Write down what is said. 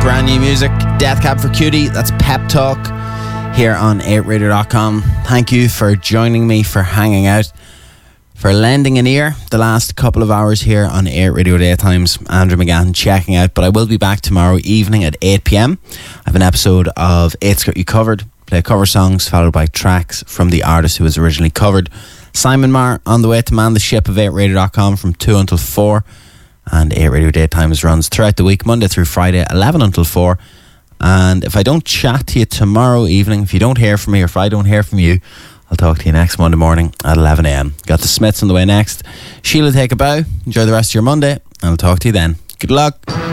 brand new music. Death Cab for Cutie, that's Pep Talk here on 8radio.com. Thank you for joining me, for hanging out, for lending an ear the last couple of hours here on 8 Radio Daytimes. Andrew McGann checking out, but I will be back tomorrow evening at 8 p.m. I have an episode of It's Got You Covered. Play cover songs followed by tracks from the artist who was originally covered. Simon Marr on the way to man the ship of 8radio.com from 2 until 4. And 8 Radio Daytimes runs throughout the week, Monday through Friday, 11 until 4. And if I don't chat to you tomorrow evening, if you don't hear from me, or if I don't hear from you, I'll talk to you next Monday morning at 11 a.m. Got the Smiths on the way next. Sheila, take a bow. Enjoy the rest of your Monday, and I'll talk to you then. Good luck.